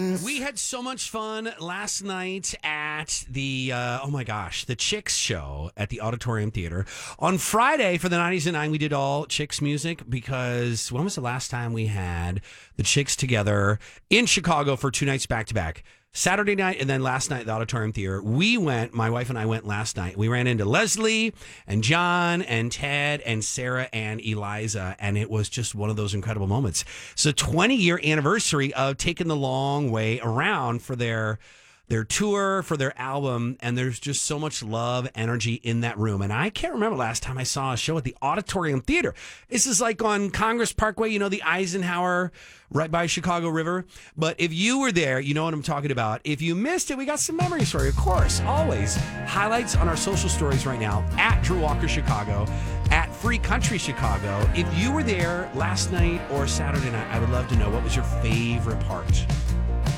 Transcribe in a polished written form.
friends. We had so much fun last night at the, the Chicks show at the Auditorium Theater. On Friday for the 90s and 9, we did all Chicks music because when was the last time we had the Chicks together in Chicago for 2 nights back to back? Saturday night and then last night at the Auditorium Theater. My wife and I went last night. We ran into Leslie and John and Ted and Sarah and Eliza, and it was just one of those incredible moments. So 20-year anniversary of Taking the Long Way Around for their tour, for their album, and there's just so much love, energy in that room. And I can't remember last time I saw a show at the Auditorium Theater. This is like on Congress Parkway, the Eisenhower, right by Chicago River. But if you were there, you know what I'm talking about. If you missed it, we got some memories for you, of course, always. Highlights on our social stories right now, at Drew Walker Chicago, at Free Country Chicago. If you were there last night or Saturday night, I would love to know, what was your favorite part?